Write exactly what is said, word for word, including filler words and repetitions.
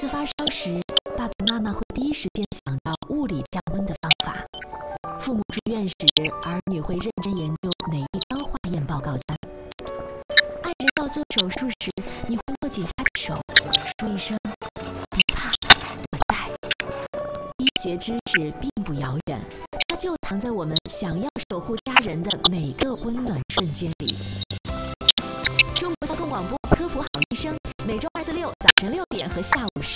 子发烧时，爸爸妈妈会第一时间想到物理降温的方法。父母住院时，儿女会认真研究每一张化验报告单。爱人要做手术时，你会握紧他的手，说一声“别怕，我在”。医学知识并不遥远，它就藏在我们想要守护家人的每个温暖瞬间里。中国交通广播科普好医生，每周二、四、六早晨六点和下午十